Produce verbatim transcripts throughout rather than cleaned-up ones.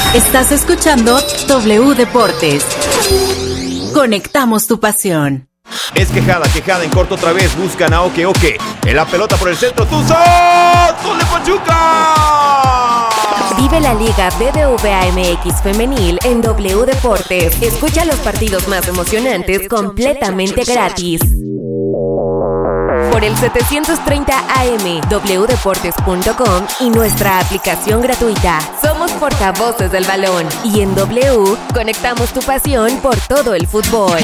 Estás escuchando W Deportes. Conectamos tu pasión. Es quejada, quejada en corto otra vez. Buscan a Oke Oke. En la pelota por el centro. ¡Tuzo! ¡Gol de Pachuca! Vive la Liga B B V A M X Femenil en W Deportes. Escucha los partidos más emocionantes completamente gratis. Por el setecientos treinta A M, w deportes punto com y nuestra aplicación gratuita. Somos portavoces del balón y en W conectamos tu pasión por todo el fútbol.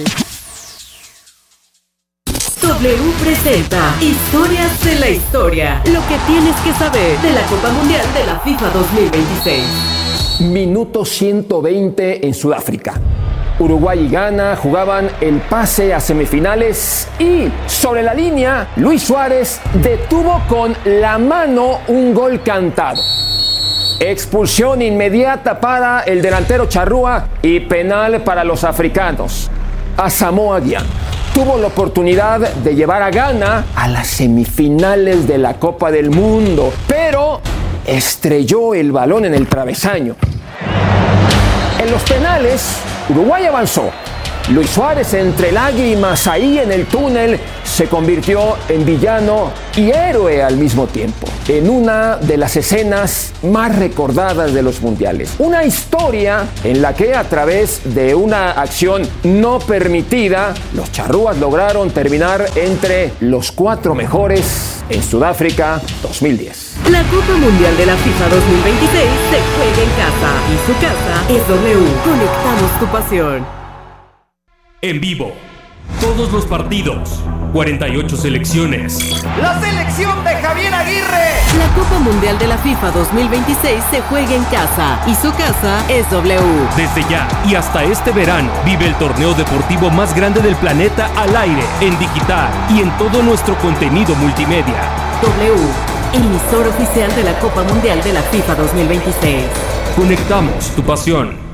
W presenta Historias de la Historia. Lo que tienes que saber de la Copa Mundial de la FIFA dos mil veintiséis. Minuto ciento veinte en Sudáfrica. Uruguay y Ghana jugaban el pase a semifinales y sobre la línea Luis Suárez detuvo con la mano un gol cantado. Expulsión inmediata para el delantero charrúa y penal para los africanos. Asamoah Gyan tuvo la oportunidad de llevar a Ghana a las semifinales de la Copa del Mundo, pero estrelló el balón en el travesaño. En los penales, Uruguay avanzó. Luis Suárez, entre lágrimas ahí en el túnel, se convirtió en villano y héroe al mismo tiempo, en una de las escenas más recordadas de los mundiales. Una historia en la que a través de una acción no permitida, los charrúas lograron terminar entre los cuatro mejores en Sudáfrica dos mil diez. La Copa Mundial de la FIFA dos mil veintiséis se juega en casa y su casa es W. Conectamos tu pasión. En vivo, todos los partidos, cuarenta y ocho selecciones. ¡La selección de Javier Aguirre! La Copa Mundial de la FIFA dos mil veintiséis se juega en casa y su casa es W. Desde ya y hasta este verano, vive el torneo deportivo más grande del planeta al aire, en digital y en todo nuestro contenido multimedia. W, emisor oficial de la Copa Mundial de la FIFA dos mil veintiséis. Conectamos tu pasión.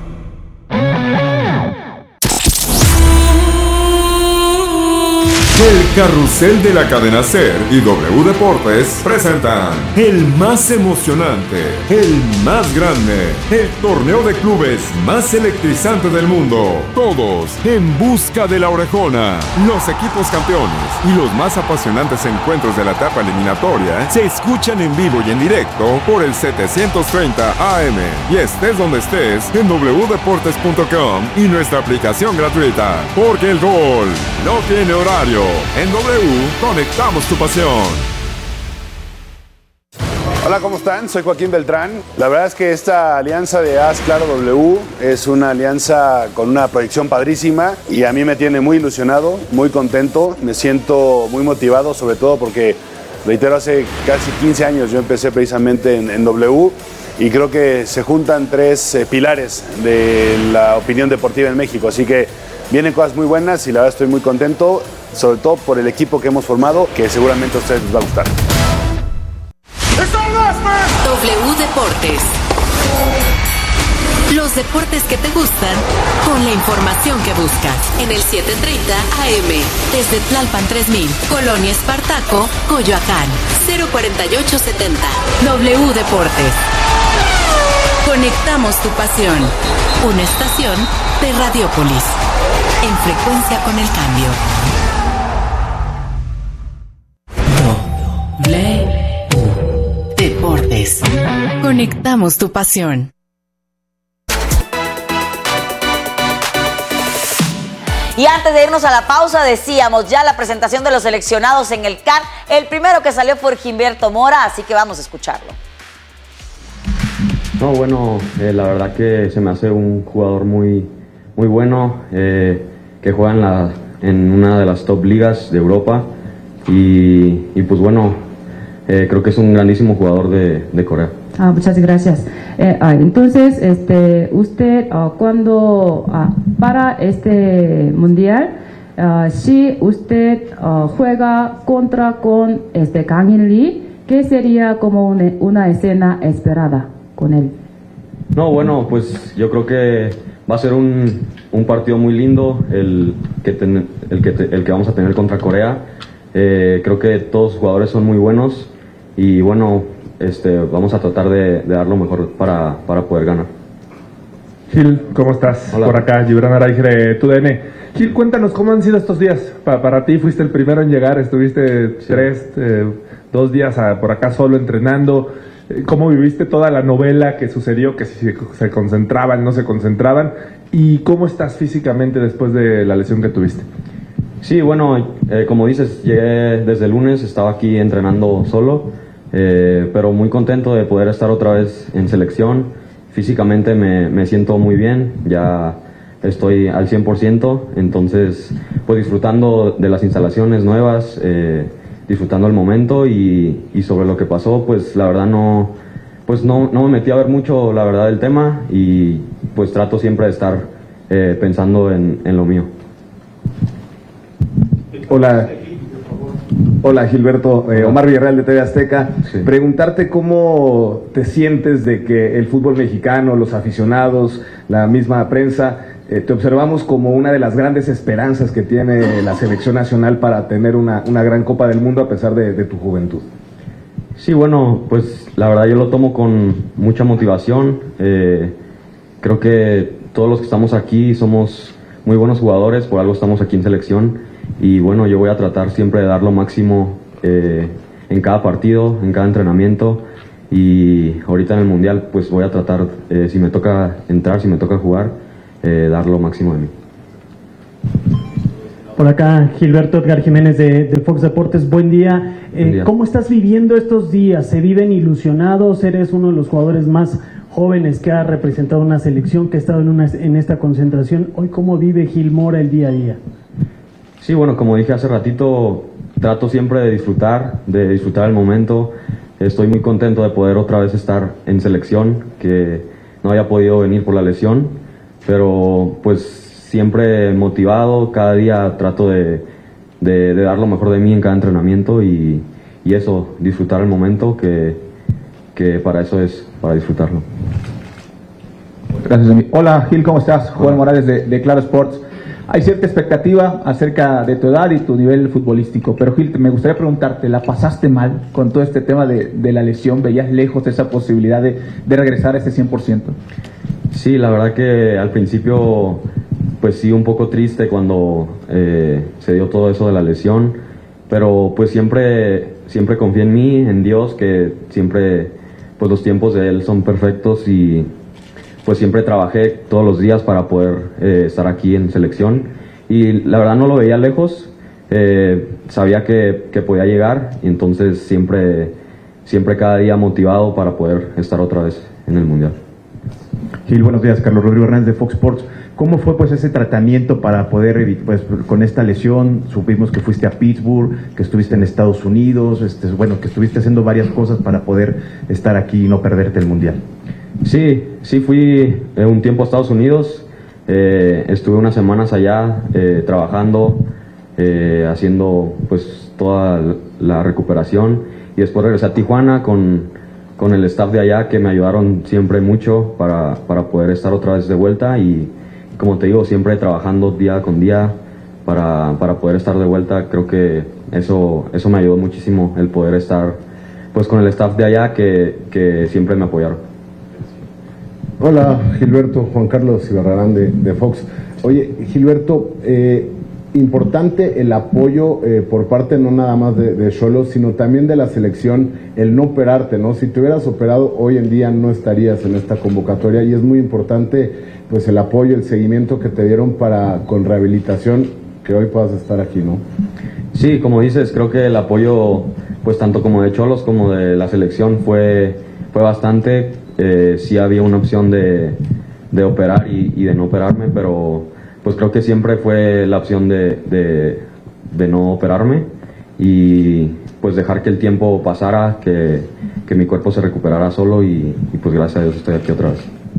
El carrusel de la cadena SER y W Deportes presentan el más emocionante, el más grande, el torneo de clubes más electrizante del mundo. Todos en busca de la orejona. Los equipos campeones y los más apasionantes encuentros de la etapa eliminatoria se escuchan en vivo y en directo por el setecientos treinta A M. Y estés donde estés, en w deportes punto com y nuestra aplicación gratuita. Porque el gol no tiene horario. En W, conectamos tu pasión. Hola, ¿cómo están? Soy Joaquín Beltrán. La verdad es que esta alianza de Haz Claro W es una alianza con una proyección padrísima y a mí me tiene muy ilusionado, muy contento. Me siento muy motivado, sobre todo porque, reitero, hace casi quince años yo empecé precisamente en, en W y creo que se juntan tres eh, pilares de la opinión deportiva en México. Así que vienen cosas muy buenas y la verdad estoy muy contento, sobre todo por el equipo que hemos formado, que seguramente a ustedes les va a gustar. W Deportes. Los deportes que te gustan con la información que buscas. En el setecientos treinta A M, desde Tlalpan tres mil, Colonia Espartaco, Coyoacán, cero cuarenta y ocho setenta. W Deportes. Conectamos tu pasión. Una estación de Radiópolis. En frecuencia con el cambio. W Deportes. Conectamos tu pasión. Y antes de irnos a la pausa, decíamos ya la presentación de los seleccionados en el C A R. El primero que salió fue Gilberto Mora, así que vamos a escucharlo. No, bueno, eh, la verdad que se me hace un jugador muy, muy bueno, eh, que juega en, la, en una de las top ligas de Europa y, y pues bueno, eh, creo que es un grandísimo jugador de, de Corea. Ah, muchas gracias. Eh, ah, entonces, este, usted ah, cuando ah, para este mundial, ah, si usted ah, juega contra con este Kang In-lee, ¿qué sería como una, una escena esperada con él? No, bueno, pues yo creo que va a ser un, un partido muy lindo el que, ten, el, que te, el que vamos a tener contra Corea. Eh, creo que todos los jugadores son muy buenos y bueno, este, vamos a tratar de, de dar lo mejor para, para poder ganar. Gil, ¿cómo estás? Hola. Por acá, Gibran Araiz de T U D N. Gil, cuéntanos cómo han sido estos días. Pa para ti fuiste el primero en llegar, estuviste sí. tres, eh, dos días a, por acá solo entrenando. ¿Cómo viviste toda la novela que sucedió, que si se concentraban, no se concentraban? ¿Y cómo estás físicamente después de la lesión que tuviste? Sí, bueno, eh, como dices, llegué desde el lunes, estaba aquí entrenando solo, eh, pero muy contento de poder estar otra vez en selección. Físicamente me, me siento muy bien, ya estoy al cien por ciento, entonces pues disfrutando de las instalaciones nuevas, eh, disfrutando el momento y, y sobre lo que pasó, pues la verdad no, pues no, no me metí a ver mucho la verdad del tema y pues trato siempre de estar eh, pensando en, en lo mío. Hola, hola Gilberto, eh, Omar Villarreal de T V Azteca. Sí. Preguntarte cómo te sientes de que el fútbol mexicano, los aficionados, la misma prensa, eh, te observamos como una de las grandes esperanzas que tiene la selección nacional para tener una, una gran Copa del Mundo a pesar de, de tu juventud. Sí, bueno, pues la verdad yo lo tomo con mucha motivación. Eh, creo que todos los que estamos aquí somos muy buenos jugadores, por algo estamos aquí en selección. Y bueno, yo voy a tratar siempre de dar lo máximo eh, en cada partido, en cada entrenamiento. Y ahorita en el Mundial pues voy a tratar, eh, si me toca entrar, si me toca jugar, eh, dar lo máximo de mí. Por acá, Gilberto Edgar Jiménez de, de Fox Deportes, buen día. Eh, buen día. ¿Cómo estás viviendo estos días? ¿Se viven ilusionados? Eres uno de los jugadores más jóvenes que ha representado una selección, que ha estado en, una, en esta concentración. Hoy, ¿cómo vive Gil Mora el día a día? Sí, bueno, como dije hace ratito, trato siempre de disfrutar, de disfrutar el momento. Estoy muy contento de poder otra vez estar en selección, que no había podido venir por la lesión, pero pues siempre motivado, cada día trato de, de, de dar lo mejor de mí en cada entrenamiento y, y eso, disfrutar el momento, que, que para eso es, para disfrutarlo. Gracias, Emi. Hola Gil, ¿cómo estás? Hola. Juan Morales de, de Claro Sports. Hay cierta expectativa acerca de tu edad y tu nivel futbolístico, pero Gil, me gustaría preguntarte, ¿la pasaste mal con todo este tema de, de la lesión? ¿Veías lejos esa posibilidad de, de regresar a ese cien por ciento? Sí, la verdad que al principio, pues sí, un poco triste cuando eh, se dio todo eso de la lesión, pero pues siempre, siempre confié en mí, en Dios, que siempre, pues los tiempos de Él son perfectos y pues siempre trabajé todos los días para poder eh, estar aquí en selección y la verdad no lo veía lejos, eh, sabía que, que podía llegar y entonces siempre, siempre cada día motivado para poder estar otra vez en el Mundial. Gil, buenos días, Carlos Rodrigo Hernández de Fox Sports. ¿Cómo fue pues ese tratamiento para poder, pues con esta lesión? Supimos que fuiste a Pittsburgh, que estuviste en Estados Unidos, este, bueno, que estuviste haciendo varias cosas para poder estar aquí y no perderte el Mundial. Sí, sí fui eh, un tiempo a Estados Unidos, eh, estuve unas semanas allá eh, trabajando, eh, haciendo pues toda la recuperación y después regresé a Tijuana con, con el staff de allá que me ayudaron siempre mucho para, para poder estar otra vez de vuelta y como te digo, siempre trabajando día con día para, para poder estar de vuelta. Creo que eso, eso me ayudó muchísimo, el poder estar pues con el staff de allá que, que siempre me apoyaron. Hola Gilberto, Juan Carlos Ibarrarán de, de Fox. Oye Gilberto, eh, importante el apoyo eh, por parte no nada más de Xolos, sino también de la selección, el no operarte, ¿no? Si te hubieras operado hoy en día no estarías en esta convocatoria y es muy importante pues el apoyo, el seguimiento que te dieron para con rehabilitación, que hoy puedas estar aquí, ¿no? Sí, como dices, creo que el apoyo pues tanto como de Xolos como de la selección fue, fue bastante. Eh, sí había una opción de, de operar y, y de no operarme, pero pues creo que siempre fue la opción de, de, de no operarme y pues dejar que el tiempo pasara, que, que mi cuerpo se recuperara solo y, y pues gracias a Dios estoy aquí otra vez.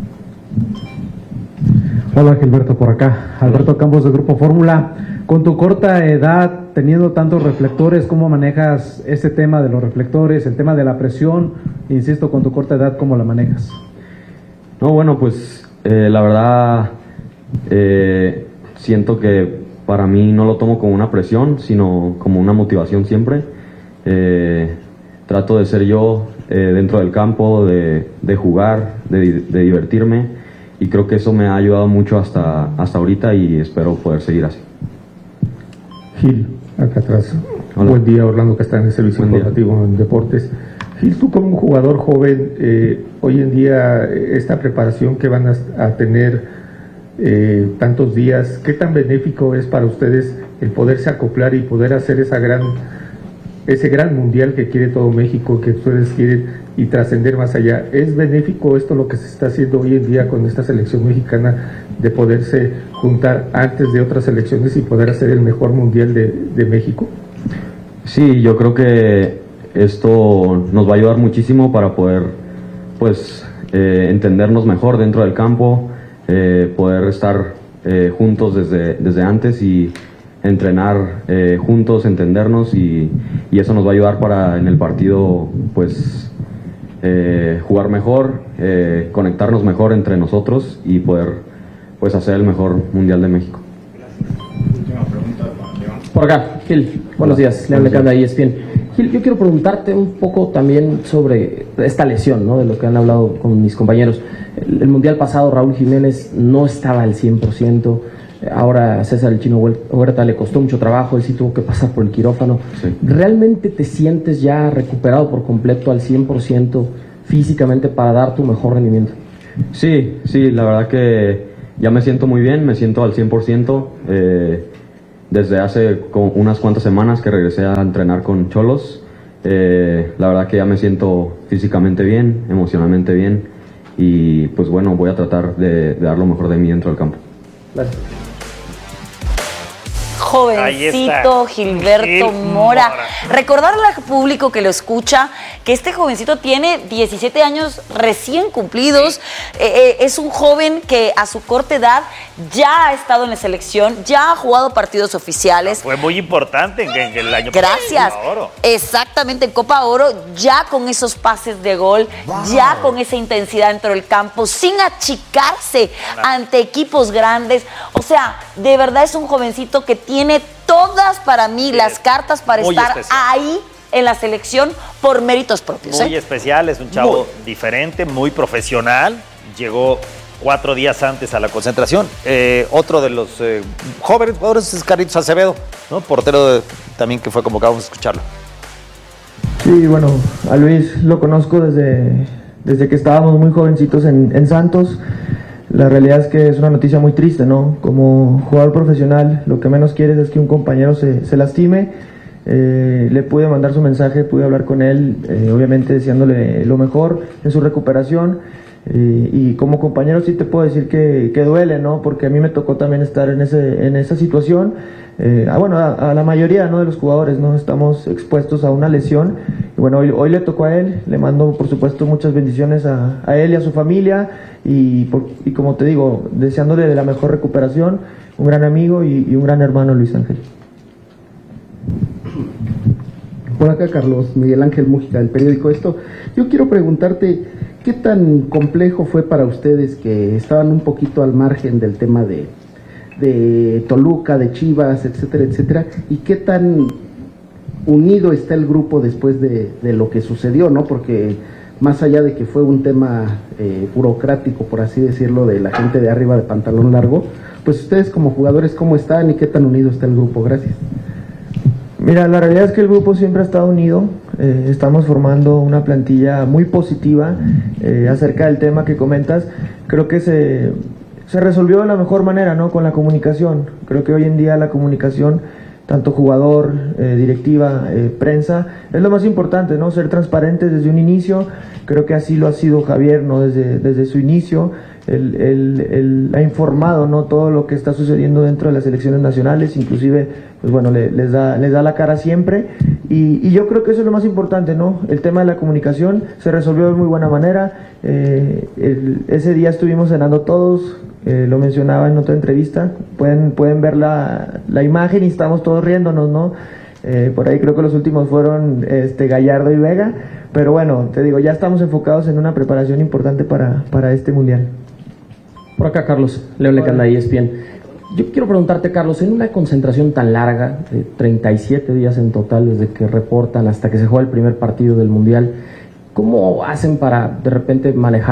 Hola Gilberto, por acá, Alberto Campos de Grupo Fórmula. Con tu corta edad, teniendo tantos reflectores, ¿cómo manejas este tema de los reflectores, el tema de la presión? Insisto, con tu corta edad, ¿cómo la manejas? No, bueno, pues eh, la verdad eh, siento que para mí no lo tomo como una presión, sino como una motivación siempre. Eh, trato de ser yo eh, dentro del campo, de, de jugar, de, de divertirme y creo que eso me ha ayudado mucho hasta, hasta ahorita y espero poder seguir así. Gil, acá atrás. Hola. Buen día, Orlando Castán, en el Servicio Informativo en Deportes. Gil, tú como un jugador joven, eh, hoy en día esta preparación que van a, a tener eh, tantos días, ¿qué tan benéfico es para ustedes el poderse acoplar y poder hacer esa gran, ese gran mundial que quiere todo México, que ustedes quieren, y trascender más allá? ¿Es benéfico esto lo que se está haciendo hoy en día con esta selección mexicana de poderse juntar antes de otras selecciones y poder hacer el mejor mundial de, de México? Sí, yo creo que esto nos va a ayudar muchísimo para poder pues eh, entendernos mejor dentro del campo, eh, poder estar eh, juntos desde, desde antes y entrenar eh, juntos, entendernos y, y eso nos va a ayudar para en el partido pues eh, jugar mejor, eh, conectarnos mejor entre nosotros y poder pues hacer el mejor mundial de México. Por acá, Gil, buenos días, León Lecanda, E S P N. Gil, yo quiero preguntarte un poco también sobre esta lesión, ¿no? De lo que han hablado con mis compañeros. El, el mundial pasado Raúl Jiménez no estaba al cien por ciento, ahora a César el Chino Huerta le costó mucho trabajo, él sí tuvo que pasar por el quirófano. Sí. ¿Realmente te sientes ya recuperado por completo al cien por ciento físicamente para dar tu mejor rendimiento? Sí, sí, la verdad que ya me siento muy bien, me siento al cien por ciento. Eh, desde hace unas cuantas semanas que regresé a entrenar con Xolos, eh, la verdad que ya me siento físicamente bien, emocionalmente bien y pues bueno, voy a tratar de, de dar lo mejor de mí dentro del campo. Gracias. Jovencito Gilberto Gil Mora. Mora. Recordarle al público que lo escucha que este jovencito tiene diecisiete años recién cumplidos. Eh, eh, es un joven que a su corta edad ya ha estado en la selección, ya ha jugado partidos oficiales. Fue muy importante en, en el año Gracias. Copa Oro. Exactamente, en Copa Oro, ya con esos pases de gol, wow. ya con esa intensidad dentro del campo, sin achicarse no. ante equipos grandes. O sea, de verdad es un jovencito que tiene todas para mí sí, las cartas para estar especial. ahí en la selección por méritos propios. Muy ¿eh? especial, es un chavo muy. diferente, muy profesional. Llegó cuatro días antes a la concentración. Eh, otro de los eh, jóvenes jugadores es Carlitos Acevedo, ¿no? Portero de, también que fue convocado, vamos a escucharlo. Sí, bueno, a Luis lo conozco desde, desde que estábamos muy jovencitos en, en Santos. La realidad es que es una noticia muy triste, ¿no? Como jugador profesional, lo que menos quieres es que un compañero se, se lastime. Eh, le pude mandar su mensaje, pude hablar con él, eh, obviamente deseándole lo mejor en su recuperación. Eh, y como compañero sí te puedo decir que, que duele, ¿no? Porque a mí me tocó también estar en, ese, en esa situación. Eh, ah, bueno, a, a la mayoría, ¿no?, de los jugadores, ¿no? Estamos expuestos a una lesión. Y bueno, hoy, hoy le tocó a él. Le mando, por supuesto, muchas bendiciones a, a él y a su familia. Y, por, y como te digo, deseándole de la mejor recuperación. Un gran amigo y, y un gran hermano, Luis Ángel. Por acá, Carlos, Miguel Ángel Mújica, del periódico Esto. Yo quiero preguntarte, ¿qué tan complejo fue para ustedes que estaban un poquito al margen del tema de, de Toluca, de Chivas, etcétera, etcétera? ¿Y qué tan unido está el grupo después de, de lo que sucedió, ¿no? Porque más allá de que fue un tema eh, burocrático, por así decirlo, de la gente de arriba de pantalón largo, pues ustedes como jugadores, ¿cómo están y qué tan unido está el grupo? Gracias. Mira, la realidad es que el grupo siempre ha estado unido. Eh, estamos formando una plantilla muy positiva eh, acerca del tema que comentas. Creo que se, se resolvió de la mejor manera, ¿no?, con la comunicación. Creo que hoy en día la comunicación, tanto jugador, eh, directiva, eh, prensa, es lo más importante, ¿no? Ser transparentes desde un inicio. Creo que así lo ha sido Javier, ¿no?, desde, desde su inicio. Él, él, él ha informado, ¿no?, todo lo que está sucediendo dentro de las selecciones nacionales, inclusive, pues bueno, le, les da, les da la cara siempre, y, y yo creo que eso es lo más importante, ¿no? El tema de la comunicación se resolvió de muy buena manera. Eh, el, ese día estuvimos cenando todos, eh, lo mencionaba en otra entrevista, pueden, pueden ver la, la imagen y estamos todos riéndonos, ¿no? Eh, por ahí creo que los últimos fueron este, Gallardo y Vega, pero bueno, te digo, ya estamos enfocados en una preparación importante para, para este mundial. Por acá, Carlos, León Lecanda, E S P N. Yo quiero preguntarte, Carlos, en una concentración tan larga, de treinta y siete días en total, desde que reportan hasta que se juega el primer partido del Mundial, ¿cómo hacen para de repente manejar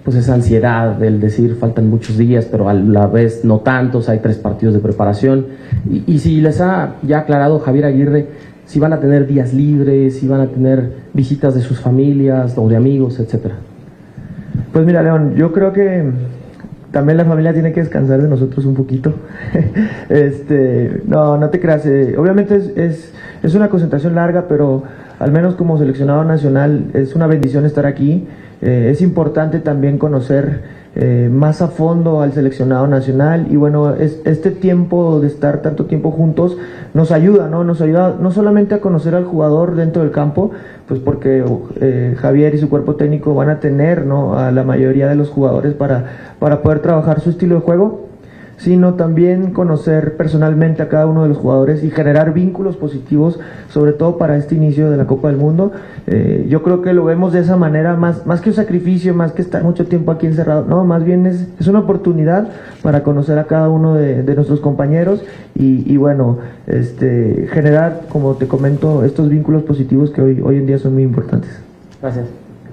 pues esa ansiedad del decir faltan muchos días, pero a la vez no tantos, hay tres partidos de preparación. Y, y si les ha ya aclarado Javier Aguirre, si van a tener días libres, si van a tener visitas de sus familias o de amigos, etcétera. Pues mira, León, yo creo que también la familia tiene que descansar de nosotros un poquito. este, no, no te creas. Eh, obviamente es, es, es una concentración larga, pero al menos como seleccionado nacional es una bendición estar aquí. Eh, es importante también conocer eh, más a fondo al seleccionado nacional y bueno, es, este tiempo de estar tanto tiempo juntos nos ayuda, ¿no? Nos ayuda no solamente a conocer al jugador dentro del campo, pues porque eh, Javier y su cuerpo técnico van a tener, ¿no?, a la mayoría de los jugadores para, para poder trabajar su estilo de juego, sino también conocer personalmente a cada uno de los jugadores y generar vínculos positivos, sobre todo para este inicio de la Copa del Mundo. Eh, yo creo que lo vemos de esa manera, más, más que un sacrificio, más que estar mucho tiempo aquí encerrado, no, más bien es, es una oportunidad para conocer a cada uno de, de nuestros compañeros y, y bueno, este, generar, como te comento, estos vínculos positivos que hoy, hoy en día son muy importantes. Gracias.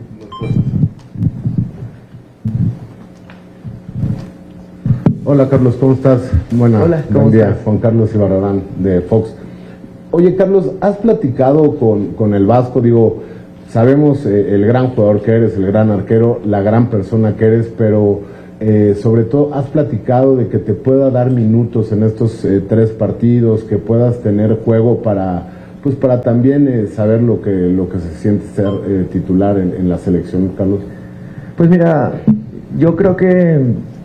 Hola Carlos, ¿cómo estás? Buena, Hola, ¿cómo buen día, estás? Juan Carlos Ibarrarán de Fox. Oye Carlos, ¿has platicado con, con el Vasco? Digo, sabemos eh, el gran jugador que eres, el gran arquero, la gran persona que eres, pero eh, sobre todo, ¿has platicado de que te pueda dar minutos en estos eh, tres partidos, que puedas tener juego para, pues para también eh, saber lo que, lo que se siente ser eh, titular en, en la selección, Carlos? Pues mira, yo creo que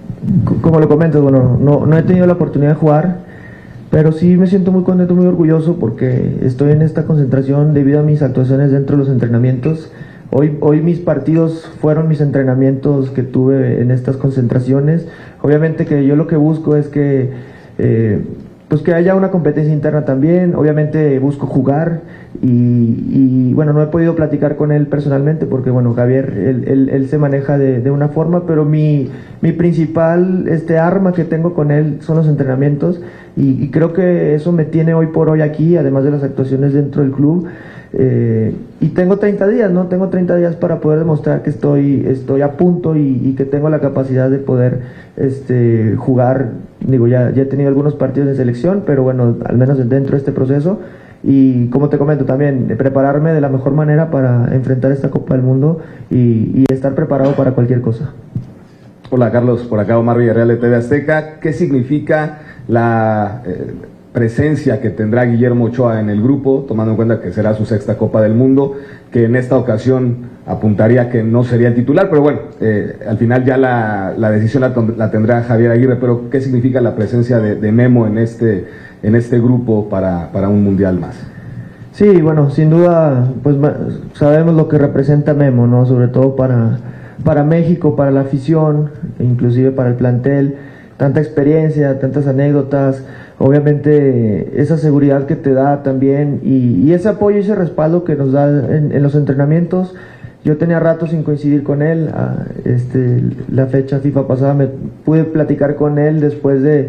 como lo comentas, bueno, no, no he tenido la oportunidad de jugar, pero sí me siento muy contento, muy orgulloso porque estoy en esta concentración debido a mis actuaciones dentro de los entrenamientos. Hoy, hoy mis partidos fueron mis entrenamientos que tuve en estas concentraciones. Obviamente que yo lo que busco es que, eh, pues que haya una competencia interna también. Obviamente busco jugar y, y bueno, no he podido platicar con él personalmente porque bueno, Javier, él, él, él se maneja de, de una forma, pero mi, mi principal este, arma que tengo con él son los entrenamientos y, y creo que eso me tiene hoy por hoy aquí, además de las actuaciones dentro del club. Eh, y tengo treinta días, ¿no? Tengo treinta días para poder demostrar que estoy, estoy a punto y, y que tengo la capacidad de poder este, jugar. Digo, ya, ya he tenido algunos partidos de selección, pero bueno, al menos dentro de este proceso. Y como te comento también, prepararme de la mejor manera para enfrentar esta Copa del Mundo y, y estar preparado para cualquier cosa. Hola Carlos, por acá Omar Villarreal de T V Azteca. ¿Qué significa la eh, presencia que tendrá Guillermo Ochoa en el grupo, tomando en cuenta que será su sexta Copa del Mundo, que en esta ocasión apuntaría que no sería el titular, pero bueno, eh, al final ya la, la decisión la, la tendrá Javier Aguirre, pero ¿qué significa la presencia de, de Memo en este, en este grupo para, para un mundial más? Sí, bueno, sin duda, pues sabemos lo que representa Memo, ¿no? Sobre todo para, para México, para la afición, inclusive para el plantel, tanta experiencia, tantas anécdotas, obviamente esa seguridad que te da también y, y ese apoyo y ese respaldo que nos da en, en los entrenamientos. Yo tenía rato sin coincidir con él, a, este, la fecha FIFA pasada me pude platicar con él después de,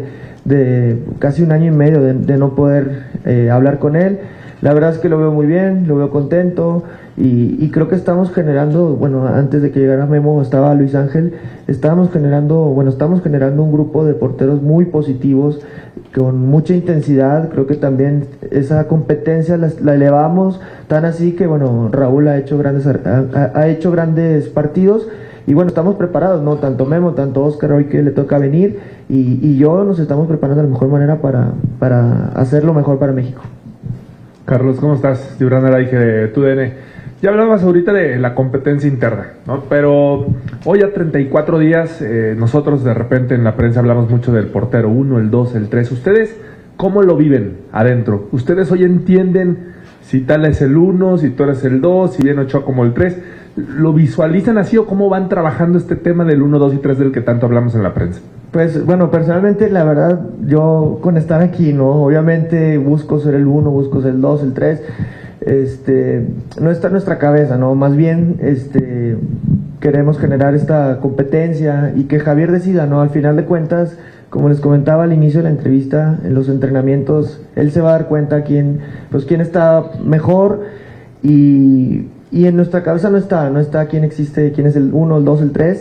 de casi un año y medio de, de no poder eh, hablar con él. La verdad es que lo veo muy bien, lo veo contento y, y creo que estamos generando, bueno, antes de que llegara Memo estaba Luis Ángel, estábamos generando, bueno, estamos generando un grupo de porteros muy positivos, con mucha intensidad. Creo que también esa competencia la, la elevamos, tan así que, bueno, Raúl ha hecho grandes, ha, ha hecho grandes partidos y bueno, estamos preparados, ¿no? Tanto Memo, tanto Oscar hoy que le toca venir y, y yo nos estamos preparando de la mejor manera para, para hacer lo mejor para México. Carlos, ¿cómo estás? Gibran Araige de T U D N. Ya hablabas ahorita de la competencia interna, ¿no? Pero hoy a treinta y cuatro días, eh, nosotros de repente en la prensa hablamos mucho del portero uno, el dos, el tres. ¿Ustedes cómo lo viven adentro? ¿Ustedes hoy entienden si tal es el uno, si tú eres el dos, si viene Ochoa como el tres? ¿Lo visualizan así o cómo van trabajando este tema del uno, dos y tres del que tanto hablamos en la prensa? Pues bueno, personalmente la verdad yo con estar aquí, ¿no? Obviamente busco ser el uno, busco ser el dos, el tres. Este, no está en nuestra cabeza, ¿no? Más bien este, queremos generar esta competencia y que Javier decida, ¿no? Al final de cuentas, como les comentaba al inicio de la entrevista, en los entrenamientos, él se va a dar cuenta quién, pues quién está mejor y, y en nuestra cabeza no está, no está quién existe, quién es el uno, el dos, el tres.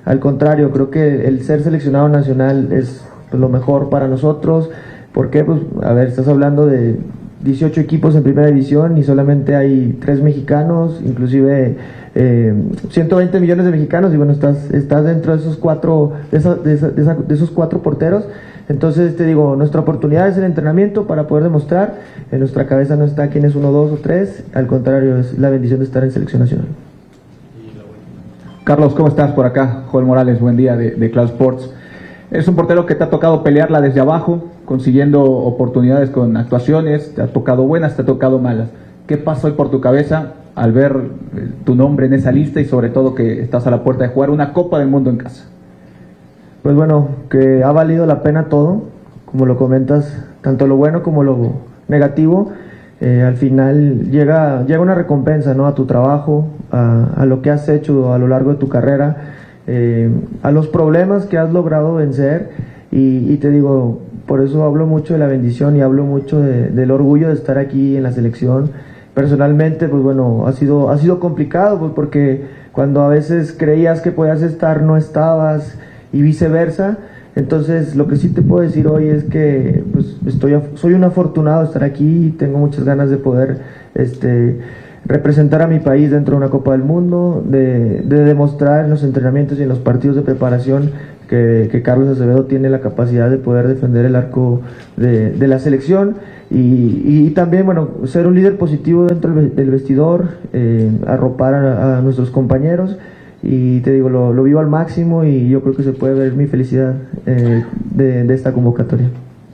al contrario, creo que el ser seleccionado nacional es pues, lo mejor para nosotros. ¿Por qué? Pues, a ver, estás hablando de dieciocho equipos en primera división y solamente hay tres mexicanos, inclusive eh, ciento veinte millones de mexicanos, y bueno, estás, estás dentro de esos cuatro, de, esa, de, esa, de, esa, de esos cuatro porteros. Entonces te digo, nuestra oportunidad es el entrenamiento para poder demostrar. En nuestra cabeza no está quién es uno, dos o tres, al contrario, es la bendición de estar en selección nacional. Carlos, ¿cómo estás por acá? Joel Morales, buen día de, de Cloud Sports. Es un portero que te ha tocado pelearla desde abajo, consiguiendo oportunidades con actuaciones, te ha tocado buenas, te ha tocado malas. ¿Qué pasa hoy por tu cabeza al ver tu nombre en esa lista y sobre todo que estás a la puerta de jugar una Copa del Mundo en casa? Pues bueno, que ha valido la pena todo, como lo comentas, tanto lo bueno como lo negativo. Eh, al final llega, llega una recompensa, ¿no? A tu trabajo, a, a lo que has hecho a lo largo de tu carrera, eh, a los problemas que has logrado vencer, y, y te digo, por eso hablo mucho de la bendición y hablo mucho de, del orgullo de estar aquí en la selección. Personalmente, pues bueno, ha sido, ha sido complicado, pues porque cuando a veces creías que podías estar, no estabas, y viceversa. Entonces, lo que sí te puedo decir hoy es que pues, estoy, soy un afortunado de estar aquí y tengo muchas ganas de poder este, representar a mi país dentro de una Copa del Mundo, de, de demostrar en los entrenamientos y en los partidos de preparación que, que Carlos Acevedo tiene la capacidad de poder defender el arco de, de la selección, y, y también, bueno, ser un líder positivo dentro del vestidor, eh, arropar a, a nuestros compañeros. Y te digo, lo, lo vivo al máximo y yo creo que se puede ver mi felicidad eh, de, de esta convocatoria.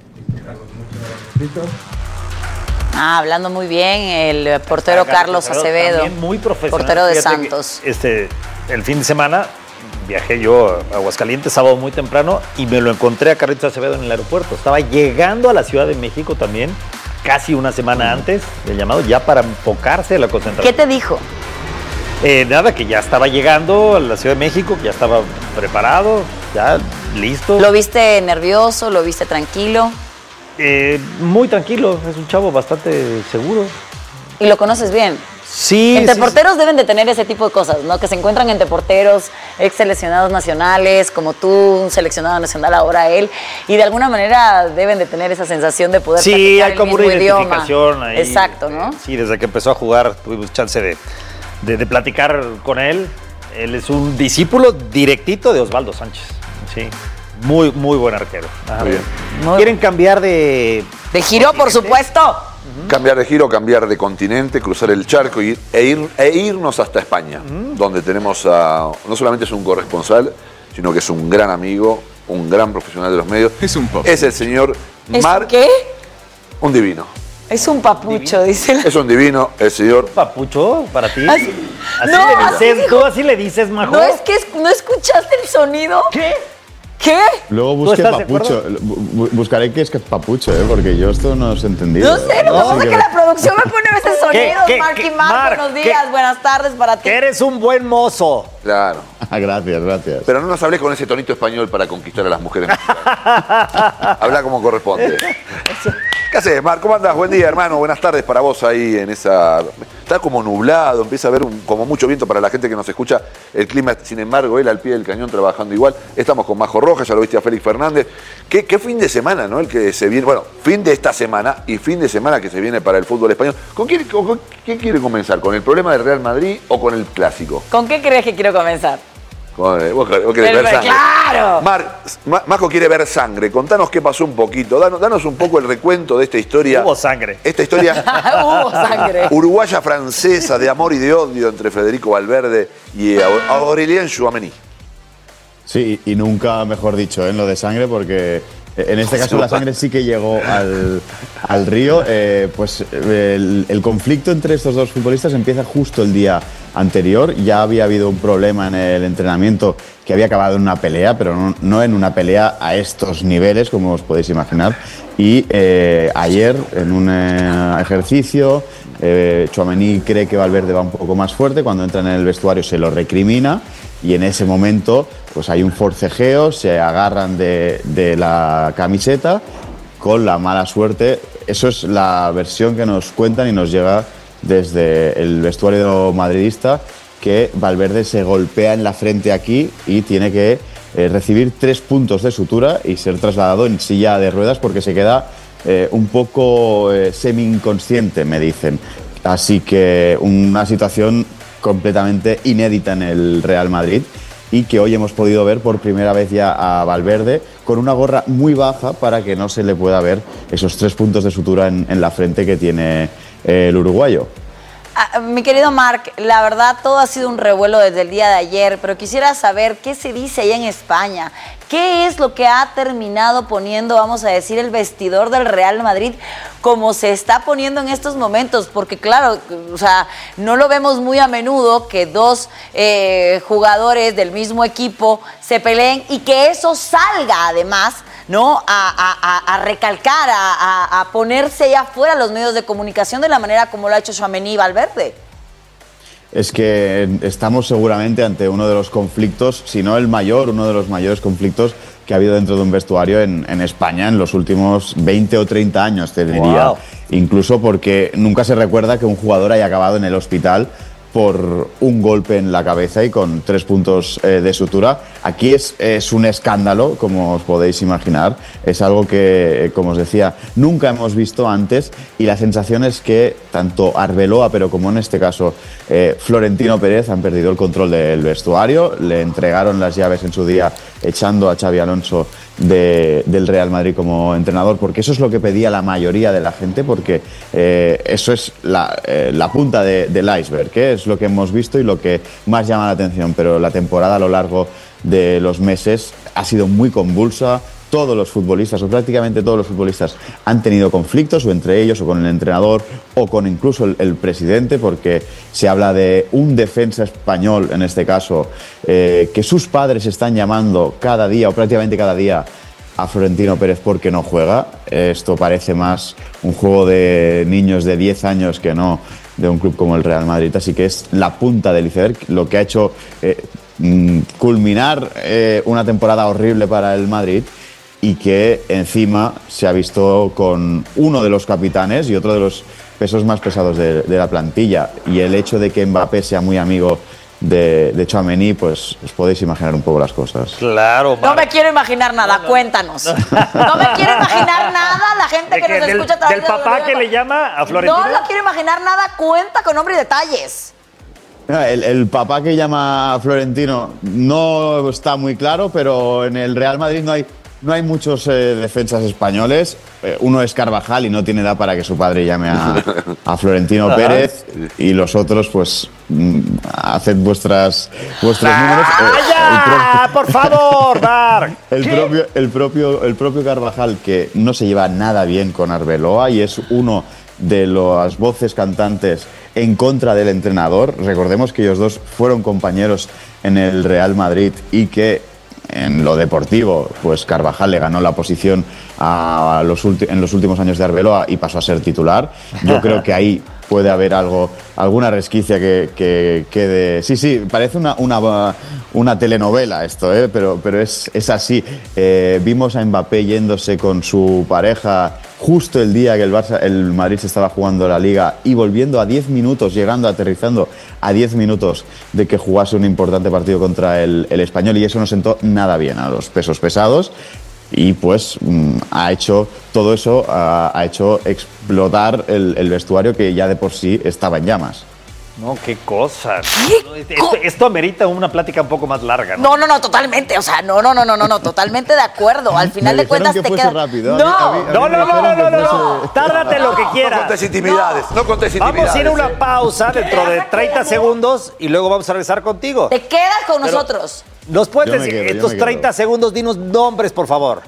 Ah, hablando muy bien, el portero Carlos Acevedo, también muy profesional, portero de Fíjate Santos. Que, este, el fin de semana viajé yo a Aguascalientes, sábado muy temprano, y me lo encontré a Carlitos Acevedo en el aeropuerto. Estaba llegando a la Ciudad de México también, casi una semana antes del llamado, ya para enfocarse en la concentración. ¿Qué te dijo? Eh, nada, que ya estaba llegando a la Ciudad de México, que ya estaba preparado, ya listo. ¿Lo viste nervioso? ¿Lo viste tranquilo? Eh, muy tranquilo, es un chavo bastante seguro. ¿Y lo conoces bien? Sí. Entre sí, porteros sí. Deben de tener ese tipo de cosas, ¿no? Que se encuentran entre porteros, ex seleccionados nacionales, como tú, un seleccionado nacional, ahora él, y de alguna manera deben de tener esa sensación de poder sí, practicar hay el como mismo una identificación idioma. ahí. Exacto, ¿no? Sí, desde que empezó a jugar tuvimos chance de, de, de platicar con él. Él es un discípulo directito de Osvaldo Sánchez. Sí, muy, muy buen arquero. Ajá. Muy bien. Muy ¿Quieren cambiar de... De giro, por supuesto. Cambiar de giro, cambiar de continente, cruzar el charco y, e, ir, e irnos hasta España, uh-huh. donde tenemos a, no solamente es un corresponsal, sino que es un gran amigo, un gran profesional de los medios. Es un pop. Es el señor ¿Es Marc. qué? Un divino. Es un papucho, divino. dice. La... Es un divino, el señor. ¿Papucho para ti? Así, así no, le dices, así dijo, ¿tú así le dices, Majo? No, es que no escuchaste el sonido. ¿Qué? ¿Qué? Luego busque papucho. Buscaré qué es que es papucho, ¿eh? Porque yo esto no os he entendido. No sé, lo que pasa es que la producción me pone a veces sonidos. ¿Qué, Marc y qué, Marc, Marc, buenos días, ¿qué? buenas tardes para ti. Que eres un buen mozo. Claro. Gracias, gracias. Pero no nos hables con ese tonito español para conquistar a las mujeres. Habla como corresponde. ¿Qué haces, Marc? ¿Cómo andás? Buen día, hermano. Buenas tardes para vos ahí en esa... Está como nublado, empieza a haber un, como mucho viento para la gente que nos escucha. El clima, sin embargo, él al pie del cañón trabajando igual. Estamos con Majo Rojas, ya lo viste a Félix Fernández. ¿Qué, qué fin de semana, ¿no? El que se viene... Bueno, fin de esta semana y fin de semana que se viene para el fútbol español. ¿Con quién, con, con, quién quiere comenzar? ¿Con el problema del Real Madrid o con el clásico? ¿Con qué crees que quiero comenzar? Vos, vos querés ver sangre. ¡Claro! Mar, Majo quiere ver sangre. Contanos qué pasó un poquito. Danos, danos un poco el recuento de esta historia. Hubo sangre. Esta historia Hubo sangre. uruguaya-francesa de amor y de odio entre Federico Valverde y Aurélien Tchouameni. Sí, y nunca mejor dicho, ¿eh? En lo de sangre, porque en este caso la sangre sí que llegó al, al río. Eh, pues el, el conflicto entre estos dos futbolistas empieza justo el día anterior. Ya había habido un problema en el entrenamiento que había acabado en una pelea, pero no, no en una pelea a estos niveles, como os podéis imaginar. Y eh, ayer, en un eh, ejercicio, eh, Tchouameni cree que Valverde va un poco más fuerte. Cuando entra en el vestuario se lo recrimina y en ese momento pues hay un forcejeo, se agarran de, de la camiseta con la mala suerte. Eso es la versión que nos cuentan y nos llega desde el vestuario madridista, que Valverde se golpea en la frente aquí y tiene que eh, recibir tres puntos de sutura y ser trasladado en silla de ruedas porque se queda eh, un poco eh, semi-inconsciente, me dicen. Así que una situación completamente inédita en el Real Madrid y que hoy hemos podido ver por primera vez ya a Valverde con una gorra muy baja para que no se le pueda ver esos tres puntos de sutura en, en la frente que tiene el uruguayo. Ah, mi querido Marc, la verdad todo ha sido un revuelo desde el día de ayer, pero quisiera saber qué se dice allá en España. ¿Qué es lo que ha terminado poniendo, vamos a decir, el vestidor del Real Madrid como se está poniendo en estos momentos? Porque claro, o sea, no lo vemos muy a menudo que dos eh, jugadores del mismo equipo se peleen y que eso salga además, ¿no? A, a, a recalcar, a, a, a ponerse allá afuera los medios de comunicación de la manera como lo ha hecho Tchouaméni y Valverde. Es que estamos seguramente ante uno de los conflictos, si no el mayor, uno de los mayores conflictos que ha habido dentro de un vestuario en, en España en los últimos veinte o treinta años, te diría. Wow. Incluso porque nunca se recuerda que un jugador haya acabado en el hospital por un golpe en la cabeza y con tres puntos eh, de sutura. Aquí es, es un escándalo, como os podéis imaginar. Es algo que, como os decía, nunca hemos visto antes y la sensación es que tanto Arbeloa, pero como en este caso eh, Florentino Pérez, han perdido el control del vestuario. Le entregaron las llaves en su día echando a Xabi Alonso de, del Real Madrid como entrenador, porque eso es lo que pedía la mayoría de la gente, porque eh, eso es la, eh, la punta de, del iceberg, que es lo que hemos visto y lo que más llama la atención, pero la temporada a lo largo de los meses ha sido muy convulsa. Todos los futbolistas, o prácticamente todos los futbolistas, han tenido conflictos, o entre ellos, o con el entrenador, o con incluso el, el presidente, porque se habla de un defensa español, en este caso, eh, que sus padres están llamando cada día, o prácticamente cada día, a Florentino Pérez porque no juega. Esto parece más un juego de niños de diez años que no de un club como el Real Madrid, así que es la punta del iceberg, lo que ha hecho eh, culminar eh, una temporada horrible para el Madrid, y que encima se ha visto con uno de los capitanes y otro de los pesos más pesados de, de la plantilla. Y el hecho de que Mbappé sea muy amigo de, de Tchouaméni, pues os podéis imaginar un poco las cosas. Claro, Marc. No me quiero imaginar nada, no, no. Cuéntanos. No me quiero imaginar nada, la gente que, que nos del, escucha a través del papá de... que le llama a Florentino. No lo quiero imaginar nada, cuenta con nombre y detalles. El, el papá que llama a Florentino no está muy claro, pero en el Real Madrid no hay... No hay muchos eh, defensas españoles. Eh, uno es Carvajal y no tiene edad para que su padre llame a, a Florentino Pérez. Y los otros, pues, mm, haced vuestras, vuestros ¡Ah, números. Eh, ya! El ¡Por favor, Marc! El propio, el, propio, el propio Carvajal, que no se lleva nada bien con Arbeloa y es uno de las voces cantantes en contra del entrenador. Recordemos que ellos dos fueron compañeros en el Real Madrid y que en lo deportivo, pues Carvajal le ganó la posición a los en los últimos años de Arbeloa y pasó a ser titular. Yo creo que ahí puede haber algo, alguna resquicia que, que quede. Sí, sí, parece una, una, una telenovela esto, ¿eh? pero, pero es, es así. Eh, vimos a Mbappé yéndose con su pareja justo el día que el, Barça, el Madrid se estaba jugando la Liga y volviendo a diez minutos, llegando, aterrizando a diez minutos de que jugase un importante partido contra el, el Español, y eso no sentó nada bien a los pesos pesados. Y pues mmm, ha hecho todo eso, ha, ha hecho explotar el, el vestuario que ya de por sí estaba en llamas. No, qué cosa. ¿Qué esto, esto amerita una plática un poco más larga, ¿no? No, no, no, totalmente. O sea, no, no, no, no, no, no, totalmente de acuerdo. Al final de cuentas que te fuese queda. Rápido. No, a mí, a mí, no, a mí no, no, no, no, no, no. Tárdate no, lo que quieras. No contes intimidades, no, no contes intimidades. Vamos a ir a una pausa dentro de treinta segundos y luego vamos a regresar contigo. Te quedas con Pero nosotros. Nos puedes decir, quedo, estos treinta segundos, dinos nombres, por favor.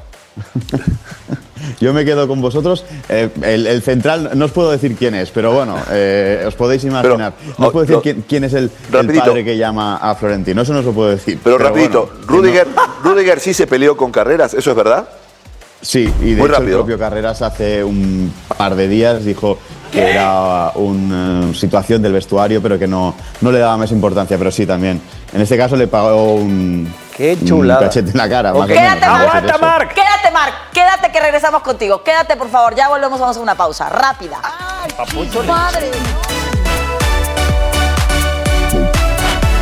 Yo me quedo con vosotros. Eh, el, el central, no os puedo decir quién es, pero bueno, eh, os podéis imaginar. Pero, no os puedo decir no, quién, quién es el, el padre que llama a Florentino, eso no os lo puedo decir. Pero, pero rapidito, bueno, Rudiger, no... Rudiger sí se peleó con Carreras, ¿eso es verdad? Sí, y de Muy hecho rápido. el propio Carreras hace un par de días dijo que era una uh, situación del vestuario, pero que no, no le daba más importancia, pero sí también. En este caso le pagó un, Qué chulada. un cachete en la cara. Okay. Más Quédate, o menos, Marc. Marc. Quédate, Marc. Quédate que regresamos contigo. Quédate, por favor. Ya volvemos, vamos a una pausa. Rápida. ¡Ay, Papucho, madre!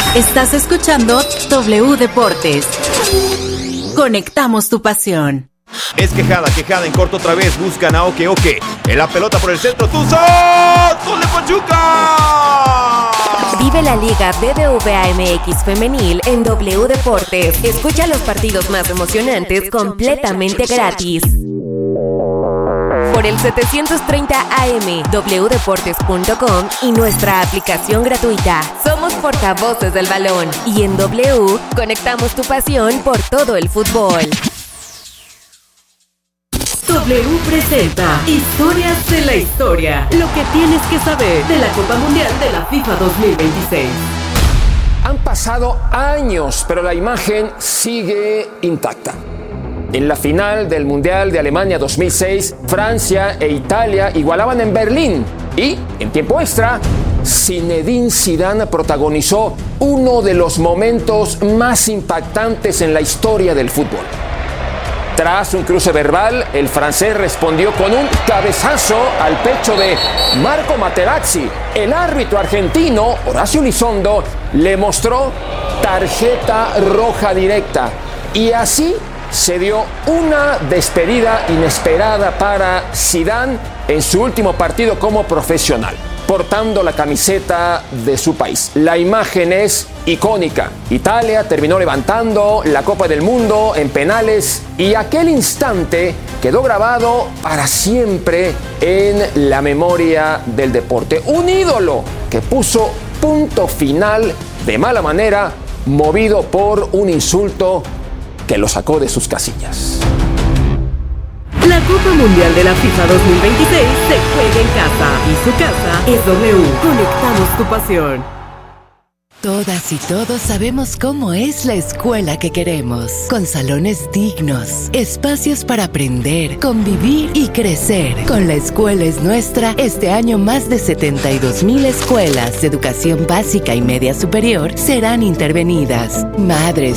Estás escuchando W Deportes. Conectamos tu pasión. Es quejada, quejada en corto otra vez. Buscan a Oke Oke. En la pelota por el centro. ¡Tuzo! ¡Gol de Pachuca! Vive la Liga B B V A M X Femenil en W Deportes. Escucha los partidos más emocionantes completamente gratis. Por el setecientos treinta A M, w deportes punto com y nuestra aplicación gratuita. Somos portavoces del balón y en W conectamos tu pasión por todo el fútbol. W presenta Historias de la Historia. Lo que tienes que saber de la Copa Mundial de la FIFA dos mil veintiséis. Han pasado años, pero la imagen sigue intacta. En la final del Mundial de Alemania dos mil seis, Francia e Italia igualaban en Berlín y, en tiempo extra, Zinedine Zidane protagonizó uno de los momentos más impactantes en la historia del fútbol. Tras un cruce verbal, el francés respondió con un cabezazo al pecho de Marco Materazzi. El árbitro argentino, Horacio Elizondo, le mostró tarjeta roja directa y así se dio una despedida inesperada para Zidane en su último partido como profesional, portando la camiseta de su país. La imagen es icónica. Italia terminó levantando la Copa del Mundo en penales y aquel instante quedó grabado para siempre en la memoria del deporte. Un ídolo que puso punto final de mala manera, movido por un insulto que lo sacó de sus casillas. La Copa Mundial de la FIFA dos mil veintiséis se juega en casa y su casa es W. Conectamos tu pasión. Todas y todos sabemos cómo es la escuela que queremos, con salones dignos, espacios para aprender, convivir y crecer. Con La Escuela es Nuestra, este año más de setenta y dos mil escuelas de educación básica y media superior serán intervenidas. Madres,